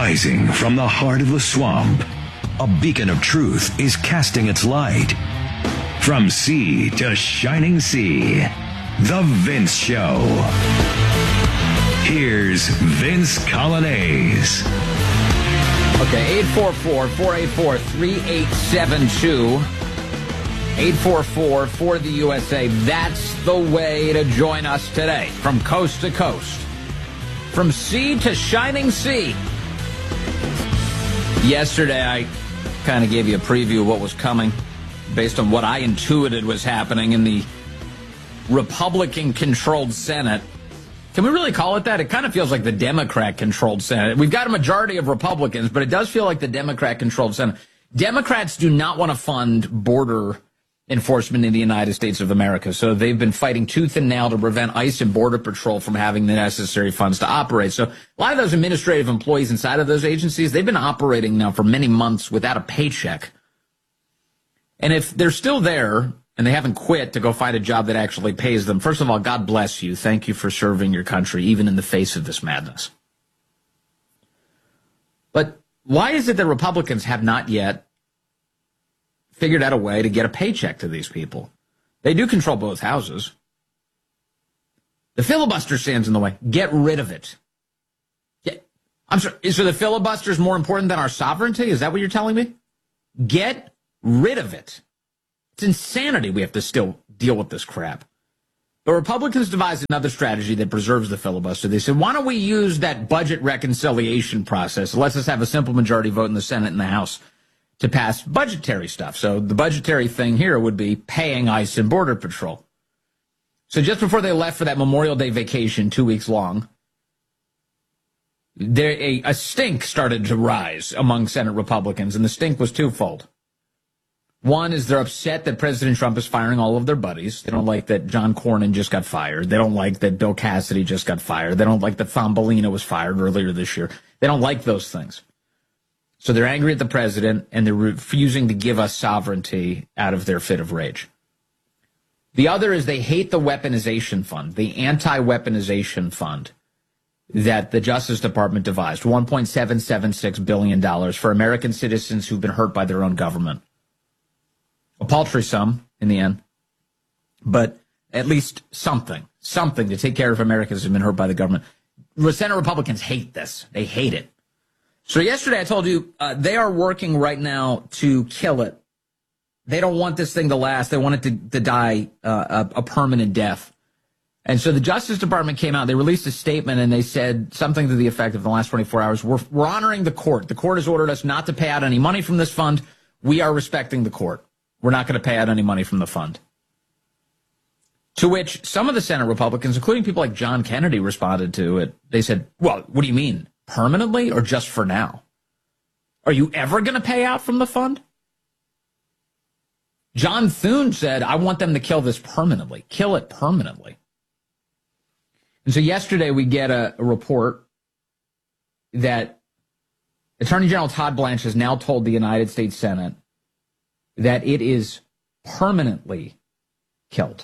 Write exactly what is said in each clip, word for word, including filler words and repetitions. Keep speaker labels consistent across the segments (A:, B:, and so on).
A: Rising from the heart of the swamp, a beacon of truth is casting its light. From sea to shining sea, The Vince Show. Here's Vince Coglianese.
B: Okay, eight four four, four eight four, three eight seven two. eight four four for the U S A. That's the way to join us today. From coast to coast. From sea to shining sea. Yesterday, I kind of gave you a preview of what was coming based on what I intuited was happening in the Republican-controlled Senate. Can we really call it that? It kind of feels like the Democrat-controlled Senate. We've got a majority of Republicans, but it does feel like the Democrat-controlled Senate. Democrats do not want to fund border enforcement in the United States of America, so they've been fighting tooth and nail to prevent ICE and Border Patrol from having the necessary funds to operate. So a lot of those administrative employees inside of those agencies, they've been operating now for many months without a paycheck. And if they're still there and they haven't quit to go find a job that actually pays them, first of all, God bless you. Thank you for serving your country, even in the face of this madness. But why is it that Republicans have not yet figured out a way to get a paycheck to these people? They do control both houses. The filibuster stands in the way. Get rid of it. Get, I'm sorry, so the filibuster is more important than our sovereignty? Is that what you're telling me? Get rid of it. It's insanity we have to still deal with this crap. The Republicans devised another strategy that preserves the filibuster. They said, why don't we use that budget reconciliation process? Let's just have a simple majority vote in the Senate and the House to pass budgetary stuff. So the budgetary thing here would be paying ICE and Border Patrol. So just before they left for that Memorial Day vacation, two weeks long, there a, a stink started to rise among Senate Republicans, and the stink was twofold. One is they're upset that President Trump is firing all of their buddies. They don't like that John Cornyn just got fired. They don't like that Bill Cassidy just got fired. They don't like that Thumbelina was fired earlier this year. They don't like those things. So they're angry at the president, and they're refusing to give us sovereignty out of their fit of rage. The other is they hate the weaponization fund, the anti-weaponization fund that the Justice Department devised, one point seven seven six billion dollars for American citizens who've been hurt by their own government. A paltry sum in the end, but at least something, something to take care of Americans who've been hurt by the government. Senate Republicans hate this. They hate it. So yesterday I told you uh, they are working right now to kill it. They don't want this thing to last. They want it to, to die uh, a, a permanent death. And so the Justice Department came out. They released a statement, and they said something to the effect of the last twenty-four hours, we're, we're honoring the court. The court has ordered us not to pay out any money from this fund. We are respecting the court. We're not going to pay out any money from the fund. To which some of the Senate Republicans, including people like John Kennedy, responded to it. They said, well, what do you mean? Permanently or just for now? Are you ever going to pay out from the fund? John Thune said, I want them to kill this permanently. Kill it permanently. And so yesterday we get a, a report that Attorney General Todd Blanche has now told the United States Senate that it is permanently killed.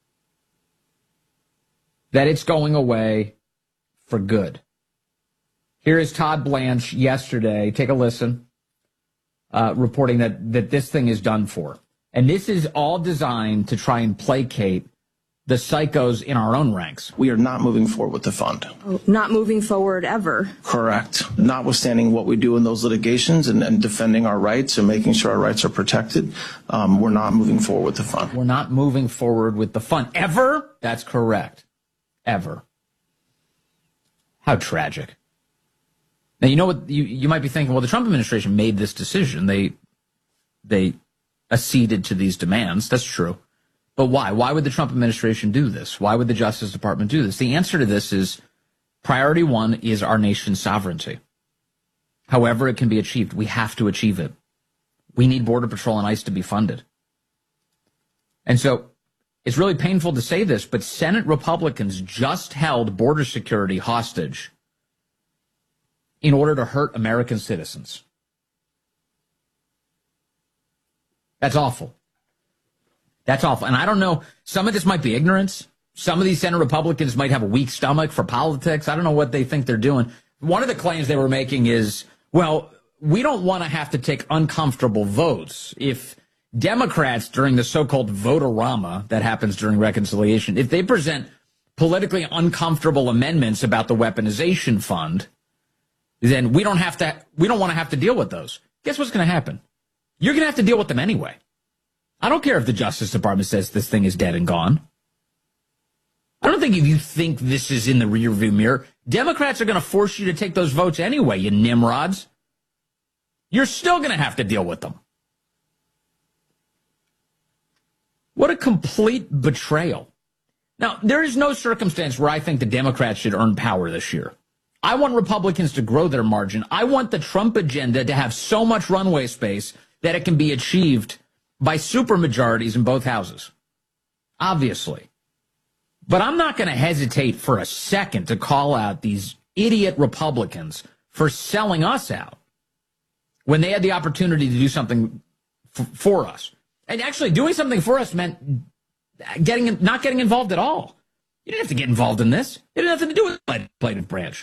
B: That it's going away for good. Here is Todd Blanche yesterday, take a listen, uh, reporting that, that this thing is done for. And this is all designed to try and placate the psychos in our own ranks.
C: We are not moving forward with the fund.
D: Not moving forward ever.
C: Correct. Notwithstanding what we do in those litigations and, and defending our rights and making sure our rights are protected, um, we're not moving forward with the fund.
B: We're not moving forward with the fund. Ever? That's correct. Ever. How tragic. Now, you know what? You, you might be thinking, well, the Trump administration made this decision. They, they acceded to these demands. That's true. But why? Why would the Trump administration do this? Why would the Justice Department do this? The answer to this is priority one is our nation's sovereignty. However it can be achieved, we have to achieve it. We need Border Patrol and ICE to be funded. And so it's really painful to say this, but Senate Republicans just held border security hostage in order to hurt American citizens. That's awful. That's awful. And I don't know, some of this might be ignorance. Some of these Senate Republicans might have a weak stomach for politics. I don't know what they think they're doing. one of the claims they were making is, well, we don't want to have to take uncomfortable votes. If Democrats, during the so-called vote-a-rama that happens during reconciliation, if they present politically uncomfortable amendments about the weaponization fund, then we don't have to, we don't want to have to deal with those. Guess what's going to happen? You're going to have to deal with them anyway. I don't care if the Justice Department says this thing is dead and gone. I don't think if you think this is in the rearview mirror, Democrats are going to force you to take those votes anyway, you nimrods. You're still going to have to deal with them. What a complete betrayal. Now, there is no circumstance where I think the Democrats should earn power this year. I want Republicans to grow their margin. I want the Trump agenda to have so much runway space that it can be achieved by supermajorities in both houses. Obviously. But I'm not going to hesitate for a second to call out these idiot Republicans for selling us out when they had the opportunity to do something f- for us. And actually doing something for us meant getting not getting involved at all. You didn't have to get involved in this. It had nothing to do with the legislative branch.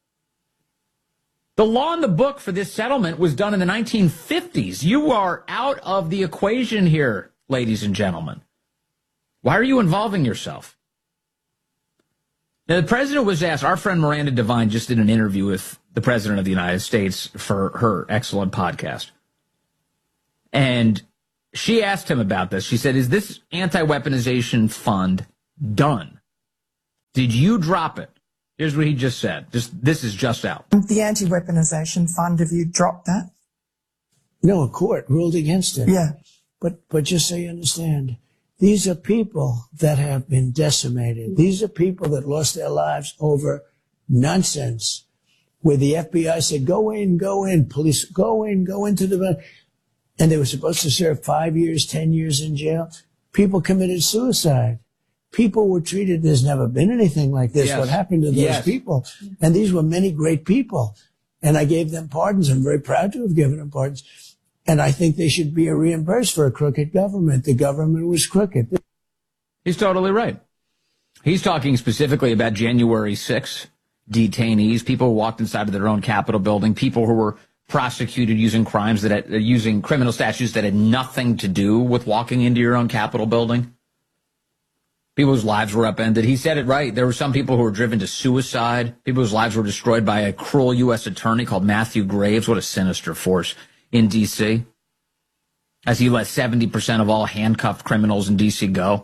B: The law in the book for this settlement was done in the nineteen fifties. You are out of the equation here, ladies and gentlemen. Why are you involving yourself? Now, the president was asked, our friend Miranda Devine just did an interview with the president of the United States for her excellent podcast. And she asked him about this. She said, is this anti-weaponization fund done? Did you drop it? Here's what he just said. Just, this is just out.
E: The anti-weaponization fund, have you dropped that?
F: No, a court ruled against it.
E: Yeah.
F: But, but just so you understand, these are people that have been decimated. These are people that lost their lives over nonsense, where the F B I said, go in, go in, police, go in, go into the, and they were supposed to serve five years, ten years in jail. People committed suicide. People were treated, there's never been anything like this.
B: Yes.
F: What happened to those
B: Yes.
F: people? And these were many great people. And I gave them pardons. I'm very proud to have given them pardons. And I think they should be reimbursed for a crooked government. The government was crooked.
B: He's totally right. He's talking specifically about January sixth detainees, people who walked inside of their own Capitol building, people who were prosecuted using crimes that had, uh, using criminal statutes that had nothing to do with walking into your own Capitol building. People whose lives were upended. He said it right. There were some people who were driven to suicide. People whose lives were destroyed by a cruel U S attorney called Matthew Graves. What a sinister force in D C as he let seventy percent of all handcuffed criminals in D C go.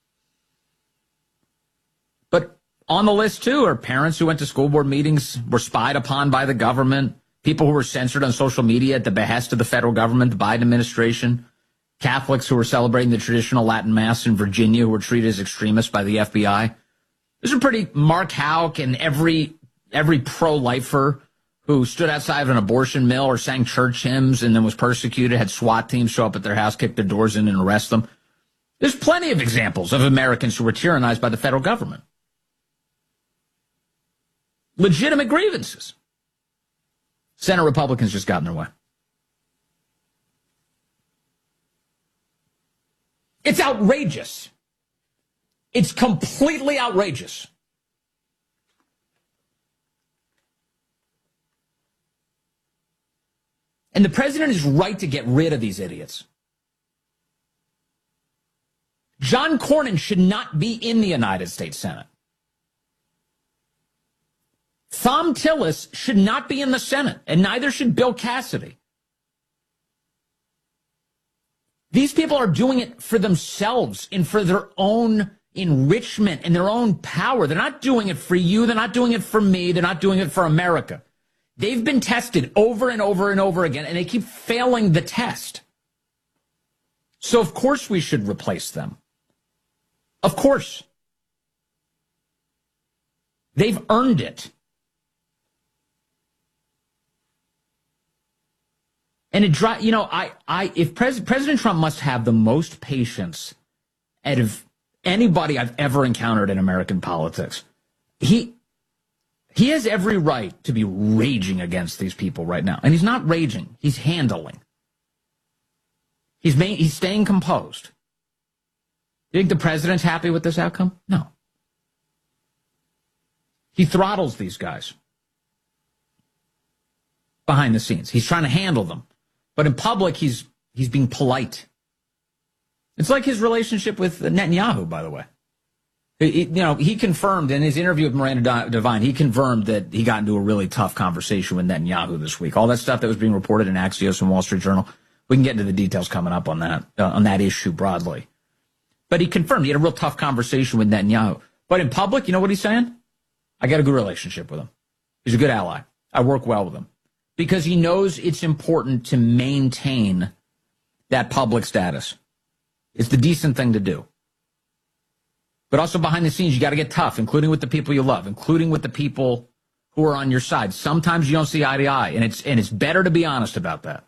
B: But on the list, too, are parents who went to school board meetings, were spied upon by the government, people who were censored on social media at the behest of the federal government, the Biden administration, Catholics who were celebrating the traditional Latin Mass in Virginia who were treated as extremists by the F B I. This is pretty Mark Houck and every every pro-lifer who stood outside of an abortion mill or sang church hymns and then was persecuted, had SWAT teams show up at their house, kick their doors in, and arrest them. There's plenty of examples of Americans who were tyrannized by the federal government. Legitimate grievances. Senate Republicans just got in their way. It's outrageous. It's completely outrageous. And the president is right to get rid of these idiots. John Cornyn should not be in the United States Senate. Thom Tillis should not be in the Senate, and neither should Bill Cassidy. These people are doing it for themselves and for their own enrichment and their own power. They're not doing it for you. They're not doing it for me. They're not doing it for America. They've been tested over and over and over again, and they keep failing the test. So, of course, we should replace them. Of course. They've earned it. And it dry, you know, I, I, if Pres- President Trump must have the most patience out of anybody I've ever encountered in American politics. He, he has every right to be raging against these people right now. And he's not raging. He's handling. He's ma- he's staying composed. You think the president's happy with this outcome? No. He throttles these guys. behind the scenes. He's trying to handle them. But in public, he's he's being polite. It's like his relationship with Netanyahu, by the way. He, you know, he confirmed in his interview with Miranda Devine, he confirmed that he got into a really tough conversation with Netanyahu this week. All that stuff that was being reported in Axios and Wall Street Journal, we can get into the details coming up on that, uh, on that issue broadly. But he confirmed he had a real tough conversation with Netanyahu. But in public, you know what he's saying? I got a good relationship with him. He's a good ally. I work well with him. Because he knows it's important to maintain that public status. It's the decent thing to do. But also behind the scenes, you got to get tough, including with the people you love, including with the people who are on your side. Sometimes you don't see eye to eye, and it's and it's better to be honest about that.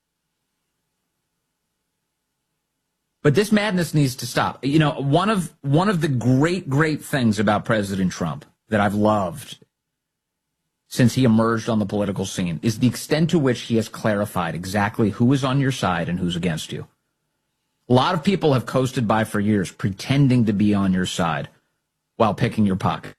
B: But this madness needs to stop. You know, one of one of the great, great things about President Trump that I've loved since he emerged on the political scene is the extent to which he has clarified exactly who is on your side and who's against you. A lot of people have coasted by for years, pretending to be on your side while picking your pocket.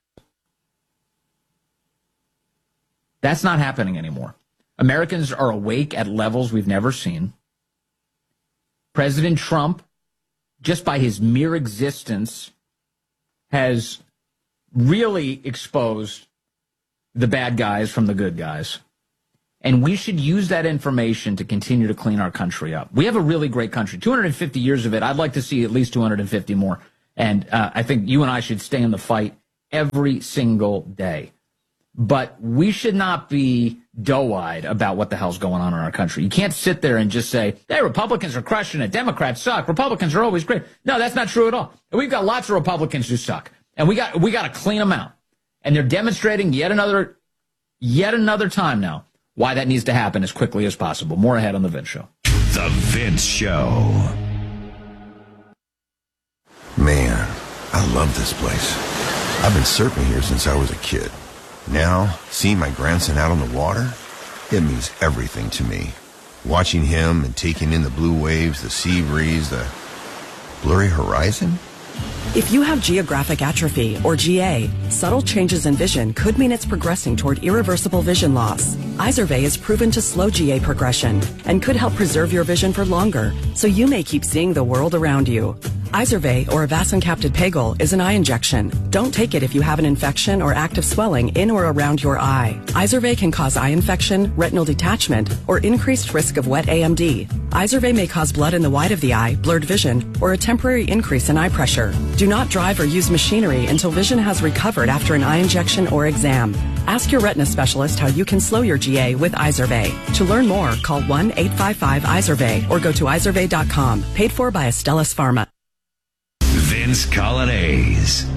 B: That's not happening anymore. Americans are awake at levels we've never seen. President Trump, just by his mere existence, has really exposed the bad guys from the good guys. And we should use that information to continue to clean our country up. We have a really great country. two hundred fifty years of it. I'd like to see at least two hundred fifty more. And uh, I think you and I should stay in the fight every single day. But we should not be doe-eyed about what the hell's going on in our country. You can't sit there and just say, hey, Republicans are crushing it. Democrats suck. Republicans are always great. No, that's not true at all. We've got lots of Republicans who suck. And we got we got to clean them out. And they're demonstrating yet another, yet another time now why that needs to happen as quickly as possible. More ahead on The Vince Show.
A: The Vince Show.
G: Man, I love this place. I've been surfing here since I was a kid. Now, seeing my grandson out on the water, it means everything to me. Watching him and taking in the blue waves, the sea breeze, the blurry horizon.
H: If you have geographic atrophy, or G A, subtle changes in vision could mean it's progressing toward irreversible vision loss. Izervay is proven to slow G A progression and could help preserve your vision for longer, so you may keep seeing the world around you. Izervay, or avacincaptad pegol, is an eye injection. Don't take it if you have an infection or active swelling in or around your eye. Izervay can cause eye infection, retinal detachment, or increased risk of wet A M D. Izervay may cause blood in the white of the eye, blurred vision, or a temporary increase in eye pressure. Do not drive or use machinery until vision has recovered after an eye injection or exam. Ask your retina specialist how you can slow your G A with Izervay. To learn more, call one eight five five Izervay or go to izervay dot com. Paid for by Astellas Pharma.
A: Vince Coglianese.